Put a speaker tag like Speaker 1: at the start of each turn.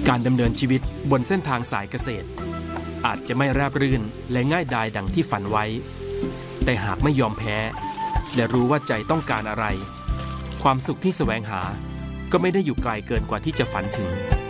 Speaker 1: การดำเนินชีวิตบนเส้นทางสายเกษตรอาจจะไม่ราบรื่นและง่ายดายดังที่ฝันไว้แต่หากไม่ยอมแพ้และรู้ว่าใจต้องการอะไรความสุขที่แสวงหาก็ไม่ได้อยู่ไกลเกินกว่าที่จะฝันถึง